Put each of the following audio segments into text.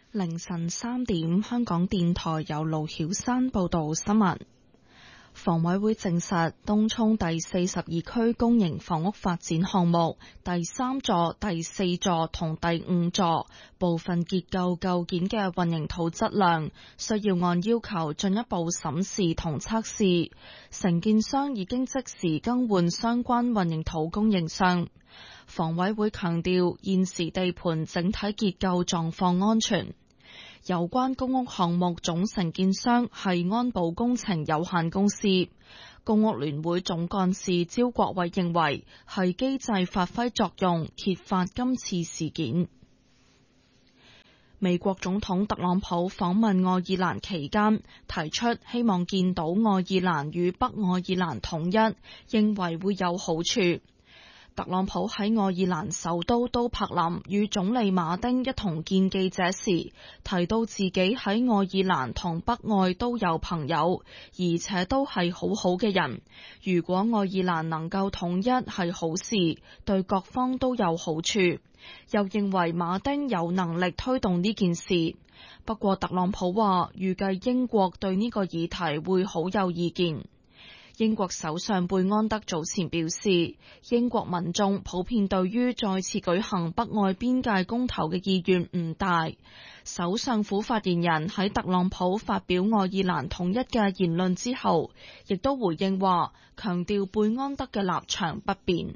凌晨3點，香港電台由盧曉山報道新聞。房委會證實，東涌第42區公營房屋發展項目第3座、第4座同第5座部分結構構件嘅混凝土質量，需要按要求進一步審視同測試。承建商已經即時更換相關混凝土供應商。房委會強調，現時地盤整體結構狀況安全。有關公屋項目總承建商係安保工程有限公司。公屋聯會總幹事招國偉認為係機制發揮作用，揭發今次事件。美國總統特朗普訪問愛爾蘭期間，提出希望見到愛爾蘭與北愛爾蘭統一，認為會有好處。特朗普喺愛爾蘭首都都柏林與總理馬丁一同見記者時，提到自己喺愛爾蘭同北愛都有朋友，而且都係好好嘅人。如果愛爾蘭能夠統一係好事，對各方都有好處。又認為馬丁有能力推動呢件事。不過特朗普話，預計英國對呢個議題會好有意見。英國首相貝安德早前表示，英國民眾普遍對於再次舉行北愛邊界公投嘅意願唔大。首相府發言人喺特朗普發表愛爾蘭統一嘅言論之後，亦都回應話，強調貝安德嘅立場不變。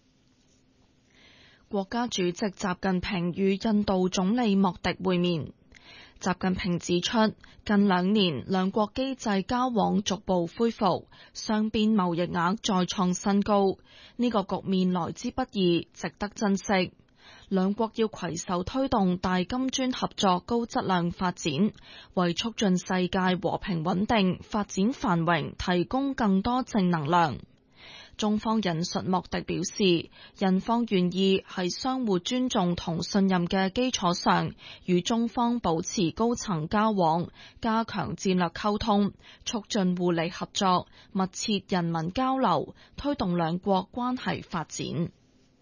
國家主席習近平與印度總理莫迪會面。習近平指出，近2年兩國經濟交往逐步恢復，雙邊貿易額再創新高，呢個局面來之不易，值得珍惜。兩國要攜手推動大金磚合作高質量發展，為促進世界和平穩定、發展繁榮提供更多正能量。中方引述莫迪表示，印方願意喺相互尊重同信任嘅基礎上，與中方保持高層交往，加強戰略溝通，促進互利合作，密切人民交流，推動兩國關係發展。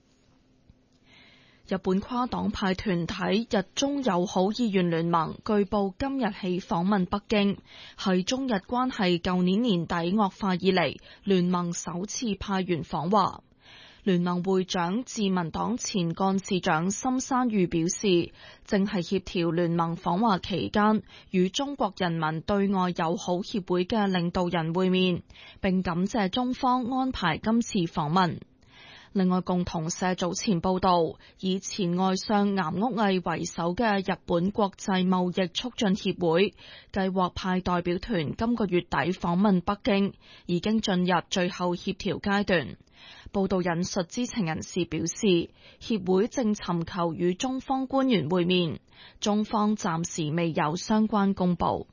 日本跨黨派團體日中友好意願聯盟據報今日起訪問北京，係中日關係舊年年底惡化以嚟聯盟首次派員訪華。聯盟會長自民黨前幹事長森山裕表示，正係協調聯盟訪華期間與中國人民對外友好協會嘅領導人會面，並感謝中方安排今次訪問。另外，共同社早前報道，以前外相岩屋毅為首嘅日本國際貿易促進協會計劃派代表團今個月底訪問北京，已經進入最後協調階段。報道引述知情人士表示，協會正尋求與中方官員會面，中方暫時未有相關公佈。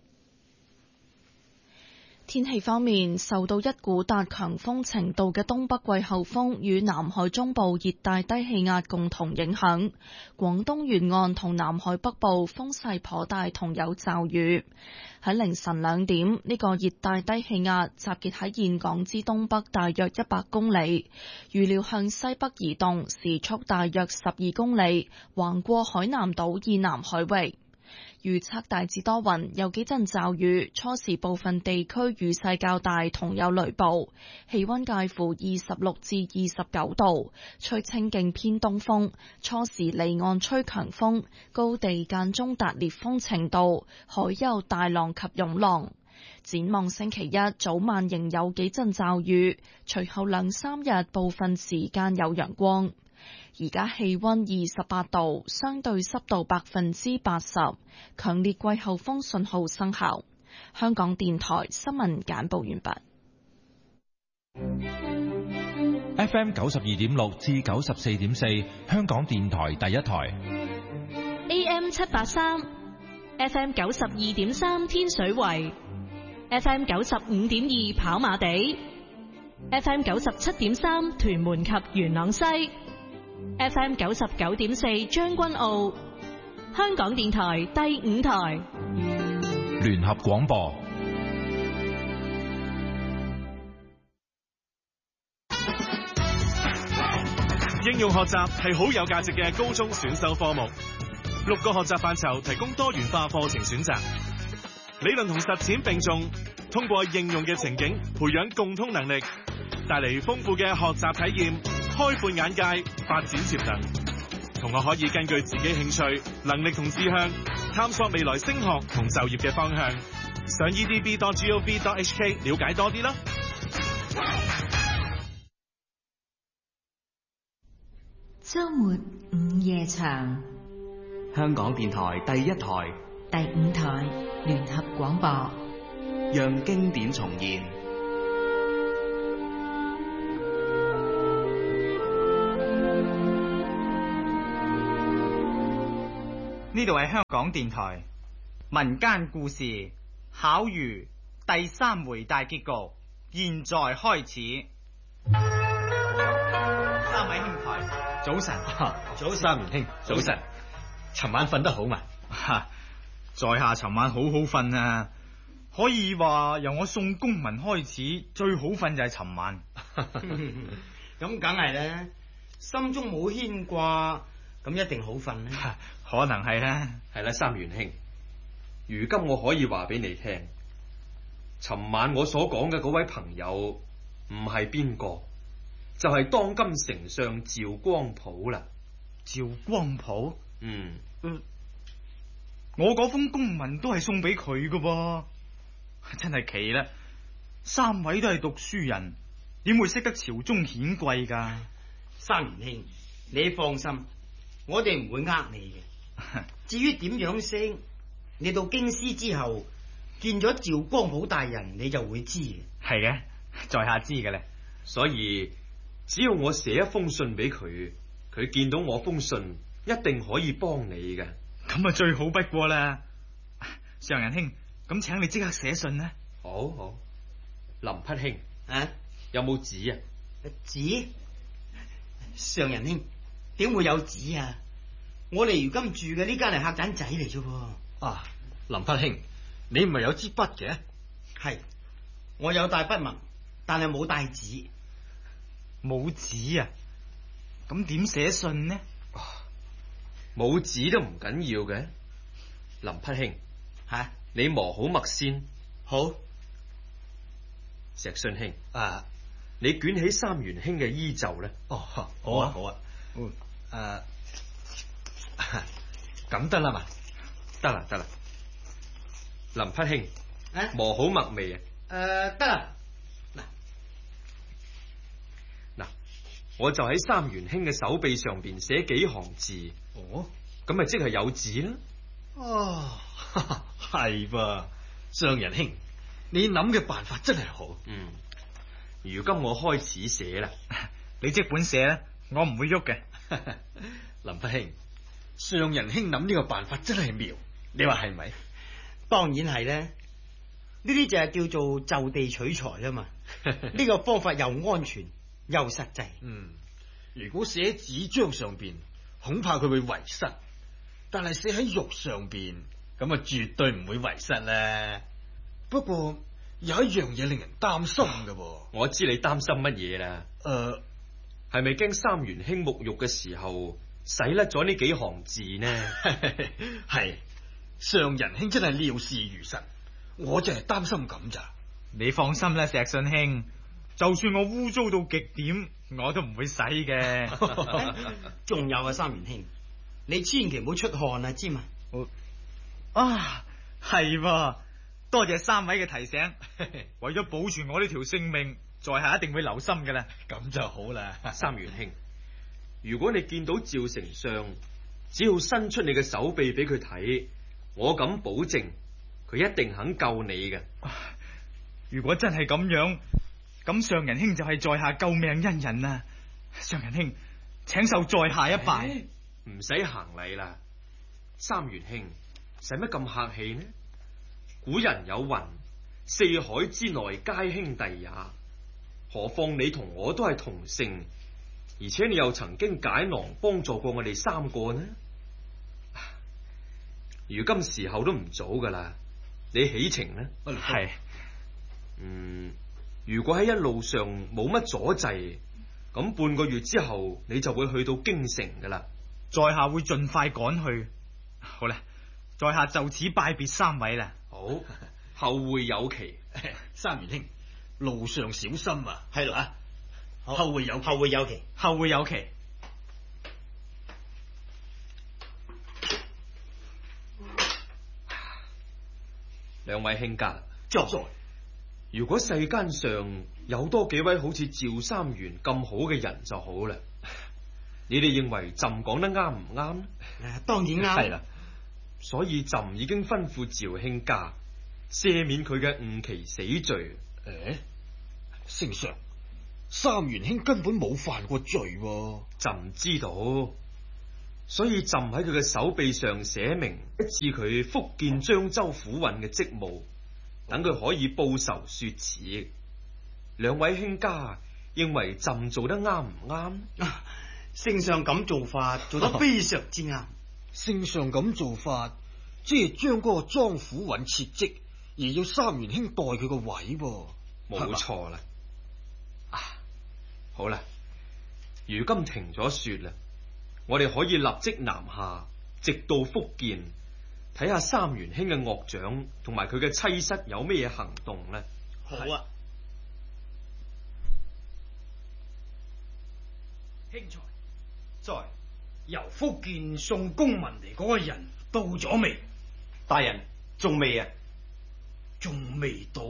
天氣方面，受到一股達強風程度嘅東北季候風與南海中部熱帶低氣壓共同影響，廣東沿岸同南海北部風勢頗大同有驟雨。喺凌晨2點，呢個熱帶低氣壓集結喺峴港之東北大約100公里，預料向西北移動，時速大約12公里，橫過海南島以南海域。預測大致多雲，有幾陣驟雨，初時部分地區雨勢較大，同有雷暴。氣溫介乎26至29度，吹清勁偏東風，初時離岸吹強風，高地間中達烈風程度，海有大浪及湧浪。展望星期一早晚仍有幾陣驟雨，隨後2-3日部分時間有陽光。而家氣溫28度，相對濕度80%，強烈季候風信號生效。香港電台新聞簡報完畢。 FM 92.6至94.4，香港電台第一台。 AM 783 ，FM 92.3天水圍，FM 95.2跑馬地，FM 97.3屯門及元朗西。FM 99.4將軍澳，香港電台第5台聯合廣播。 應用學習係好有價值嘅高中選修科目， 6個學習範疇提供多元化課程選擇，理論同實踐並重，通過應用嘅情景培養共通能力，帶嚟豐富嘅學習體驗，開闊眼界，發展潛能。同學可以根據自己興趣、能力同志向，探索未來升學同就業嘅方向。上 edb.gov.hk 了解多啲啦。 周末午夜場， 香港電台第一台、 第5台聯合廣播， 讓經典重現。 呢度係香港電台民間故事巧遇第3回大結局，現在開始。三位兄台，早晨。 早晨，三元兄，早晨。尋晚瞓得好嘛？ 在下尋晚好好瞓啊，可以話由我送公文開始，最好瞓就係尋晚。 咁梗係咧，心中冇牽掛，咁一定好瞓咧。 可能係啦。 係啦，三元兄，如今我可以話俾你聽，尋晚我所講嘅嗰位朋友唔係邊個，就係當今丞相趙光普啦。 趙光普？ 嗯， 我嗰封公文都係送俾佢噶噃，真係奇啦！三位都係讀書人，點會識得朝中顯貴噶？ 三元兄，你放心，我哋唔會呃你嘅。至於點樣識，你到京師之後見咗趙光普大人，你就會知嘅。 係嘅，在下知嘅咧。 所以只要我寫一封信俾佢，佢見到我封信，一定可以幫你嘅。 咁啊最好不過啦。上人兄，咁請你即刻寫信啦。 好好，林匹兄， 啊， 有冇紙啊？ 紙？上人兄，點會有紙啊？我哋如今住嘅呢間係客棧仔嚟啫噃。啊，林匹兄，你唔係有支筆嘅？係，我有帶筆墨，但係冇帶紙。 冇紙啊？咁點寫信呢？ 冇紙都唔緊要嘅。林匹兄， 吓， 你磨好墨先。 好。 石信兄， 啊， 你捲起三元兄嘅衣袖咧。 哦，好啊，好啊。咁得啦嘛？ 得啦，得啦。林匹兄，磨好墨未啊？ 得啦。 嗱，我就喺三元兄嘅手臂上邊寫幾行字。 哦， 咁咪即係有紙啦。 哦，係噃，上人兄，你諗嘅辦法真係好。 嗯，如今我開始寫啦。 你即管寫啦，我唔會喐嘅。 林匹兄，上人兄諗呢個辦法真係妙，你話係咪？當然係咧，呢啲就係叫做就地取材啦嘛。呢個方法又安全又實際。嗯，如果寫喺紙張上邊，恐怕佢會遺失；但係寫喺肉上邊，咁啊絕對唔會遺失咧。不過有一樣嘢令人擔心嘅噃。 我知你擔心乜嘢啦？係咪驚三元兄沐浴嘅時候洗甩咗呢幾行字呢？ 係，上人兄真係料事如神，我就係擔心咁咋。 你放心啦，石信兄，就算我污糟到極點，我都唔會洗嘅。 仲有啊，三元兄，你千祈唔好出汗啊，知嘛？ 啊，係喎，多謝三位嘅提醒。為咗保住我呢條性命，在下一定會留心嘅啦。 咁就好啦。 三元兄，如果你見到趙丞相，只要伸出你嘅手臂俾佢睇，我敢保證佢一定肯救你嘅。 如果真係咁樣，咁上人兄就係在下救命恩人啊！上人兄，請受在下一拜。 唔使行禮啦，三元兄，使乜咁客氣呢？古人有云：四海之內皆兄弟也。何況你同我都係同姓，而且你又曾經解囊幫助過我哋三個呢？如今時候都唔早噶啦，你起程呢？ 係。 如果喺一路上冇乜阻滯，咁半個月之後你就會去到京城噶啦。 在下會盡快趕去。 好啦，在下就此拜別三位啦。 好，後會有期。 三元兄，路上小心啊！係啦，後會有期。 後會有期。 兩位兄家， 在如果世間上有多幾位好似趙三元咁好嘅人就好啦。你哋認為朕講得啱唔啱呢？ 當然啱。 係啦，所以朕已經吩咐趙卿家赦免佢嘅誤期死罪。 丞相，三元兄根本冇犯過罪喎。 朕知道，所以朕喺佢嘅手臂上寫明一次佢福建漳州府尹嘅職務，等佢可以報仇雪恥。兩位卿家認為朕做得啱唔啱？ 丞相咁做法做得非常之啱。 丞相咁做法，即係將嗰個莊府尹撤職，而要三元兄代佢個位噃。 冇錯啦。好啦，如今停咗雪啦，我哋可以立即南下，直到福建，睇下三元兄嘅岳長同埋佢嘅妻室有咩行動呢？ 好啊。 兄才，在由福建送公文嚟嗰個人到咗未？ 大人，仲未啊？ 仲未到？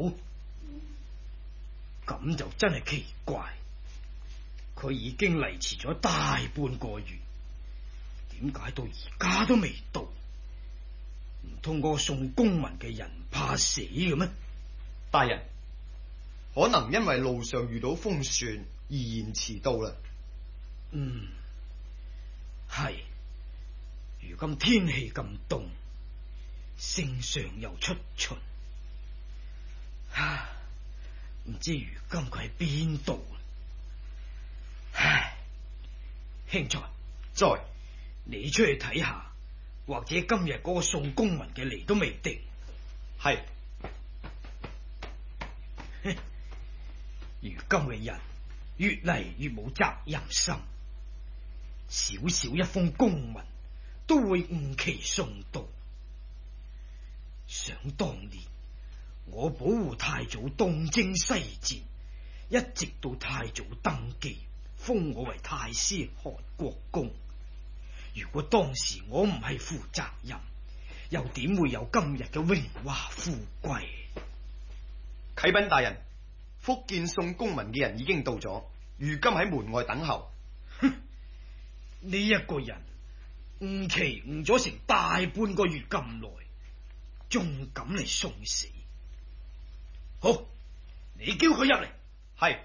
咁就真係奇怪。佢已經嚟遲咗大半個月，點解到而家都未到？唔通嗰個送公文嘅人怕死嘅咩？ 大人，可能因為路上遇到風旋而延遲到啦。 係。如今天氣咁凍，聖上又出巡，唔知如今佢喺邊度？唉，兄才， 在， 你出去睇下，或者今日嗰個送公文嘅嚟都未定。 係。 如今嘅人越嚟越冇責任心，少少一封公文都會誤期送到。想當年，我保護太祖東征西戰，一直到太祖登基，封我為太師韓國公。如果當時我唔係負責任，又點會有今日嘅榮華富貴？ 啟稟大人，福建送公文嘅人已經到咗，如今喺門外等候。 哼，呢一個人誤期誤咗成大半個月咁耐，仲敢嚟送死？好，你叫佢入嚟。 係。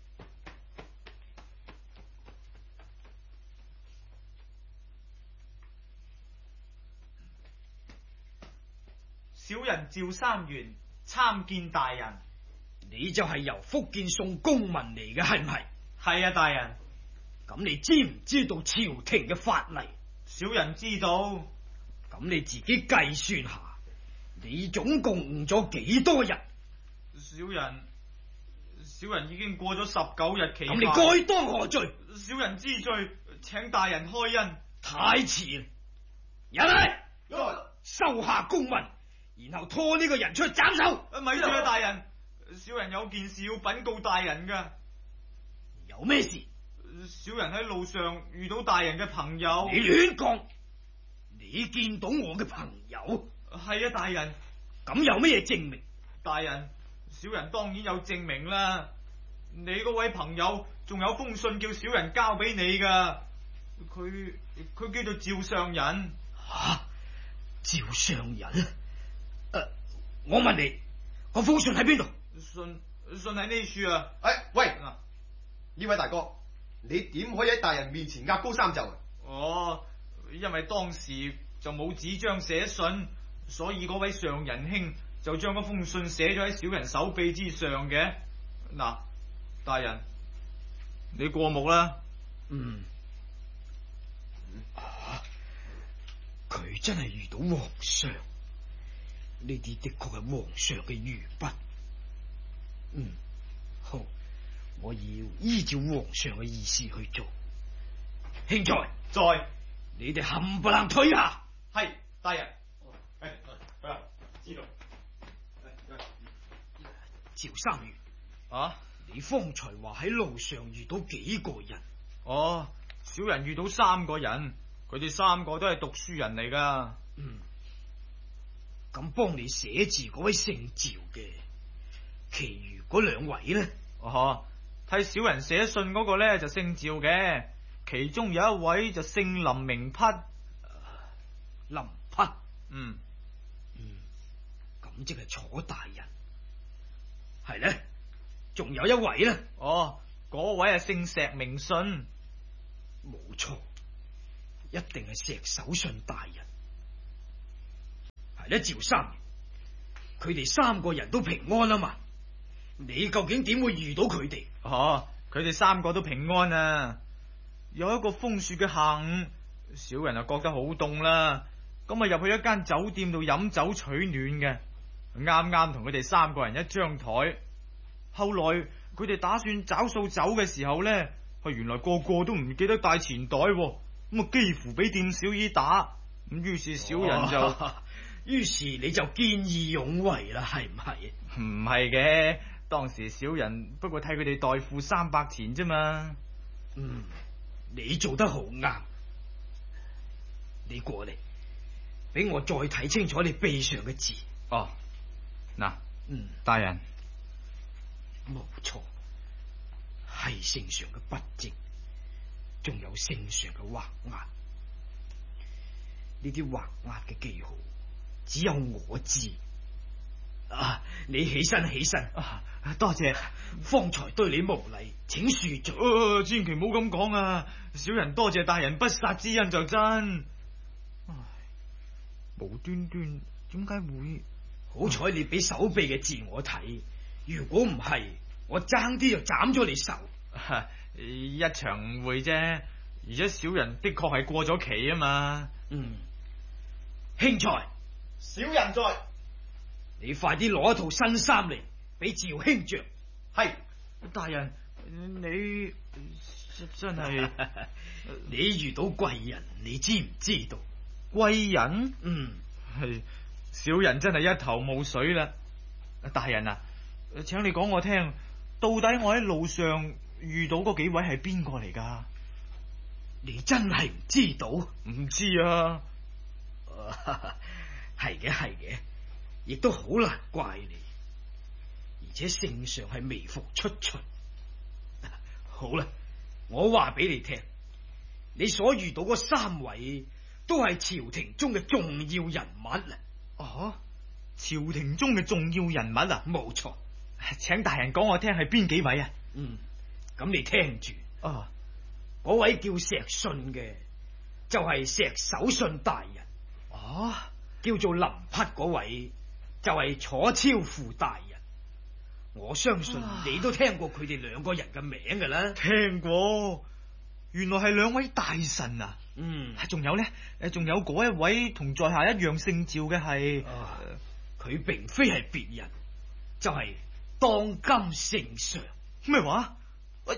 小人趙三元參見大人。 你就係由福建送公文嚟嘅，係唔係？ 係啊，大人。 咁你知唔知道朝廷嘅法例？ 小人知道。 咁你自己計算下，你總共誤咗幾多日？ 小人已經過咗19日期。 咁你該當何罪？ 小人知罪，請大人開恩。 太遲，入嚟，收下公文，然後拖呢個人出去斬首。 咪住啊，大人，小人有件事要稟告大人噶。 有咩事？ 小人喺路上遇到大人嘅朋友。 你亂講！你見到我嘅朋友？ 係啊，大人。 咁有咩證明？ 大人，小人當然有證明啦。你嗰位朋友仲有封信叫小人交俾你噶。佢叫做趙上人。 趙上人？我問你，嗰封信喺邊度？ 信喺呢處啊！ 喂，呢位大哥，你點可以喺大人面前壓高三袖？ 因為當時就冇紙張寫信，所以嗰位上人兄就將嗰封信寫咗喺小人手臂之上嘅。嗱，大人，你過目啦。 佢真係遇到皇上，呢啲的確係皇上嘅御筆。好，我要依照皇上嘅意思去做。兄在， 在， 你哋冚唪唥退下。 係，大人。 三月啊， 你方才話喺路上遇到幾個人？ 哦，小人遇到3個人，佢哋3個都係讀書人嚟噶。 咁幫你寫字嗰位姓趙嘅，其餘嗰2位呢？ 哦，替小人寫信嗰個呢就姓趙嘅，其中有一位就姓林名匹。 林匹，咁即係楚大人，係呢？仲有一位呢？ 哦，嗰位係姓石名信。 冇錯，一定係石守信大人。係呢，趙三爺，佢哋3個人都平安啊嘛？你究竟點會遇到佢哋？ 哦，佢哋3個都平安啊！有一個風雪嘅下午，小人就覺得好凍啦，咁啊入去一間酒店度飲酒取暖嘅，啱啱同佢哋3個人一張台。後來佢哋打算找數走嘅時候呢，原來個個都唔記得帶錢袋，咁啊幾乎俾店小二打。咁於是小人就， 於是你就見義勇為啦，係唔係？ 唔係嘅，當時小人不過替佢哋代付300錢啫嘛。 你做得好啱。你過嚟，俾我再睇清楚你臂上嘅字。 哦，嗱，大人， 冇錯，係聖上嘅筆跡，仲有聖上嘅畫押。呢啲畫押嘅記號，只有我知。你起身，起身。 多謝， 方才對你無禮，請恕罪。 千祈唔好咁講啊！小人多謝大人不殺之恩就真。無端端點解會？ 好彩你俾手臂嘅字我睇，如果唔係，我爭啲就斬咗你手。 一場誤會啫，而且小人的確係過咗期啊嘛。 輕財， 小人在。 你快啲攞一套新衫嚟俾趙兄着。 係， 大人，你真係你遇到貴人，你知唔知道？ 貴人？係小人真係一頭霧水啦。大人啊，請你講我聽，到底我喺路上遇到嗰幾位係邊個嚟噶？ 你真係唔知道？ 唔知啊。 係嘅，係嘅，亦都好難怪你。而且聖上係微服出巡。好啦，我話俾你聽，你所遇到嗰3位都係朝廷中嘅重要人物啦。 朝廷中嘅重要人物啊？ 冇錯。 請大人講我聽係邊幾位啊？ 咁你聽住。嗰位叫石信嘅就係石守信大人。叫做林匹嗰位就係楚超父大人。我相信你都聽過佢哋2個人嘅名噶啦。 聽過，原來係2位大臣啊。仲有呢？仲有嗰一位同在下一樣姓趙嘅係， 佢並非係別人，就係當今聖上。 咩話？喂，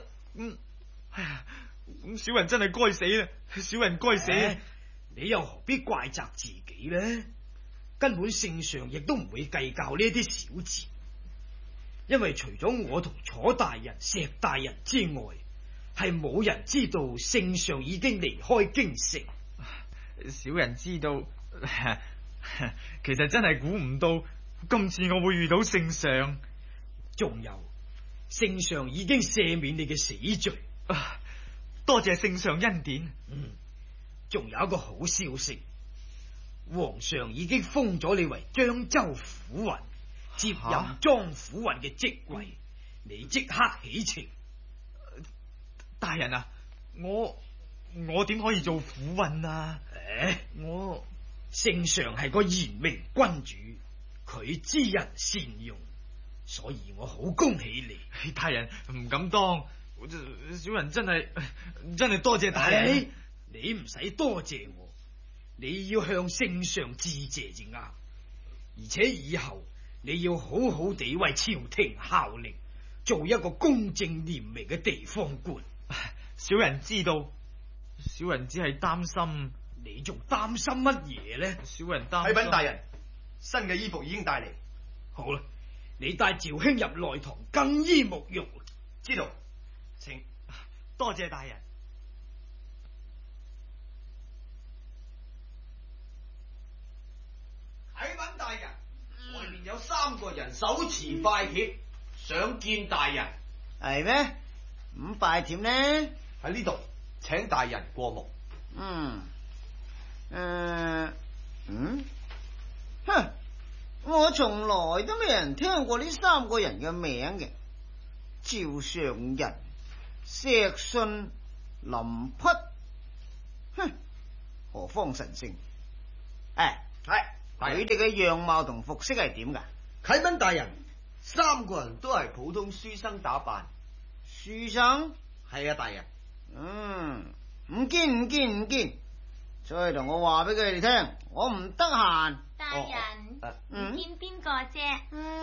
咁小人真係該死啦！小人該死。 你又何必怪責自己呢？根本聖上亦都唔會計較呢啲小事，因為除咗我同楚大人、石大人之外，係冇人知道聖上已經離開京城。 小人知道，其實真係估唔到今次我會遇到聖上。 仲有，聖上已經赦免你嘅死罪。 多謝聖上恩典。 仲有一個好消息，皇上已經封咗你為張州府尹，接任莊府尹嘅職位，你即刻起程。 大人啊，我點可以做府尹啊？ 聖上係個賢明君主，佢知人善用，所以我好恭喜你。 大人唔敢當，小人真係多謝大人。 你唔使多謝我，你要向聖上致謝至啱。而且以後你要好好地為朝廷效力，做一個公正廉明嘅地方官。 小人知道，小人只係擔心。 你仲擔心乜嘢呢？ 小人擔心。 啟稟大人，新嘅衣服已經帶嚟。 好啦， 你帶趙兄入內堂更衣沐浴。 知道，請多謝大人。 啟稟大人，外面有3個人手持拜帖，想見大人。 係咩？咁拜帖呢？ 喺呢度，請大人過目。 哼！我從來都未人聽過呢3個人嘅名嘅。趙上人、石信、林匹，哼，何方神聖？佢哋嘅樣貌同服飾係點噶？ 啟稟大人，3個人都係普通書生打扮。 書生？ 係啊，大人。 唔見，再同我話俾佢哋聽，我唔得閒。 大人，唔見邊個啫？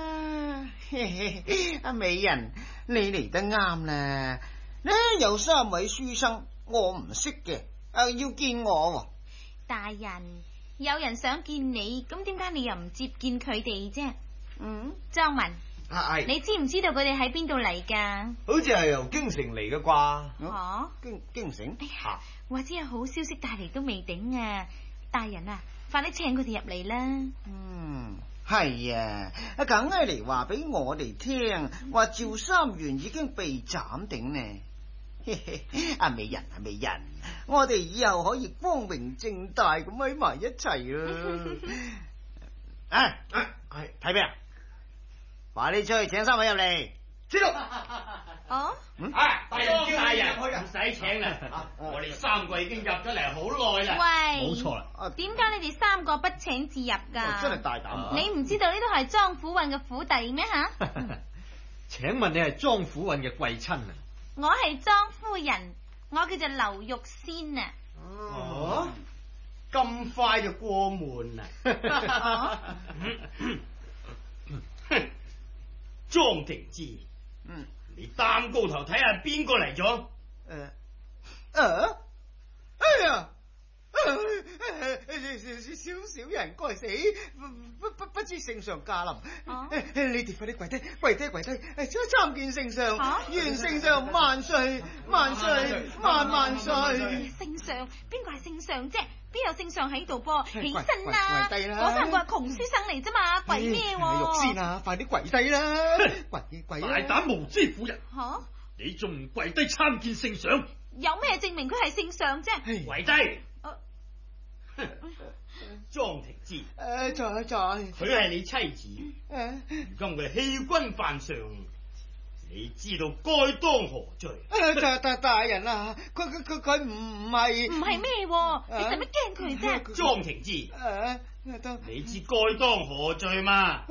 阿美人，你嚟得啱啦！呢有3位書生，我唔識嘅，要見我。 大人，有人想見你，咁點解你又唔接見佢哋啫？莊文，你知唔知道佢哋喺邊度嚟噶？ 好似係由京城嚟嘅啩。 吓？ 京城？ 或者有好消息帶嚟都未定啊！大人啊，快啲請佢哋入嚟啦。 係啊，梗係嚟話俾我哋聽，話趙三元已經被斬頂呢。阿美人，我哋以後可以光明正大咁喺埋一齊啦。睇咩啊？話你出去請3位入嚟。 知道。 大人叫大人，唔使請啦。我哋3個已經入咗嚟好耐啦。 喂， 冇錯啦。 點解你哋3個不請自入噶？ 真係大膽。 你唔知道呢度係莊府韻嘅府邸咩吓？ 請問你係莊府韻嘅貴親啊？ 我係莊夫人，我叫做劉玉仙啊。 咁快就過門啦？莊庭之，你擔高頭睇下邊個嚟咗？ 哎呀！小人該死，不知聖上駕臨。你哋快啲跪低，參見聖上，願聖上萬歲萬歲。 聖上？邊個係聖上啫？邊有聖上喺度噃？起身啦！ 跪低啦！ 嗰3個係窮書生嚟啫嘛，跪咩？ 玉仙啊，快啲跪低啦！跪！ 大膽無知婦人！你仲唔跪低參見聖上？ 有咩證明佢係聖上啫？ 跪低！莊庭之，佢係你妻子，如今佢欺君犯上，你知道該當何罪？ 大人啊，佢唔係咩？你使乜驚佢啫？ 莊庭之，你知該當何罪嘛？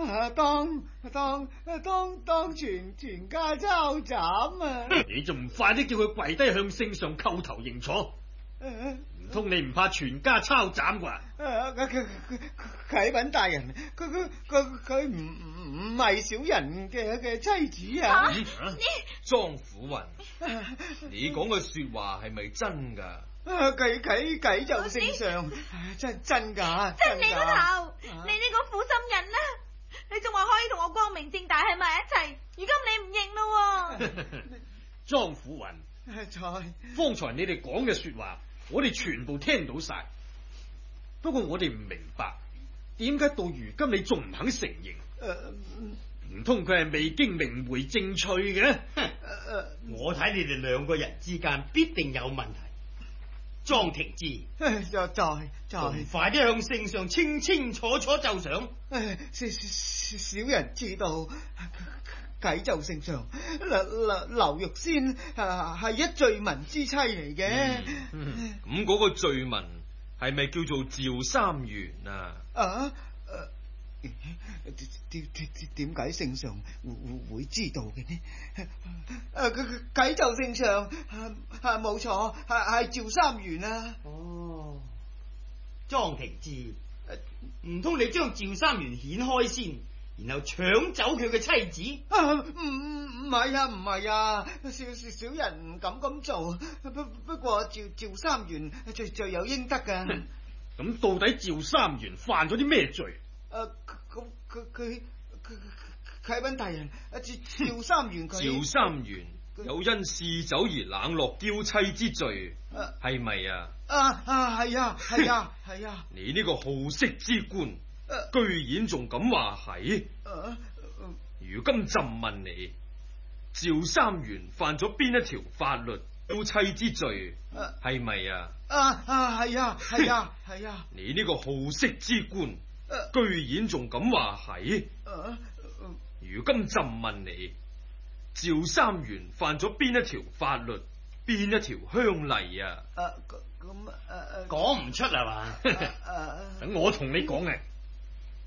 當全家抄斬啊！ 你仲唔快啲叫佢跪低向聖上叩頭認錯？唔通你唔怕全家抄斬啩？ 啟稟大人，佢唔係小人嘅妻子啊！ 莊府韻，你講嘅說話係咪真噶？ 計就聖上，真噶！ 真你個頭！你呢個負心人啊！你仲話可以同我光明正大喺埋一齊，如今你唔認咯？ 莊府韻，方才你哋講嘅說話，我哋全部聽到晒。不過我哋唔明白，點解到如今你仲唔肯承認？唔通佢係未經明媒正娶嘅？我睇你哋2個人之間必定有問題。莊庭之，仲快啲向聖上清清楚楚奏上。 小人知道。啟奏聖上，劉玉仙係一罪民之妻嚟嘅。 咁嗰個罪民係咪叫做趙三元啊？ 點解聖上會知道嘅呢？啟奏聖上，冇錯，係趙三元啊。 莊庭之，唔通你將趙三元顯開先？然後搶走佢嘅妻子？ 唔係啊！小人唔敢咁做。不過趙三元罪有應得噶。 咁到底趙三元犯咗啲咩罪？ 啟稟大人，趙三元佢趙三元有因嗜酒而冷落嬌妻之罪，係咪啊？ 係啊，係啊，係啊！ 你呢個好色之官，居然仲敢話係？如今朕問你，趙三元犯咗邊一條法律嬌妻之罪，係咪啊？ 係啊，係啊，係啊！ 你呢個好色之官，居然仲敢話係？如今朕問你，趙三元犯咗邊一條法律，邊一條鄉例啊？ 講唔出係嘛？等我同你講啊！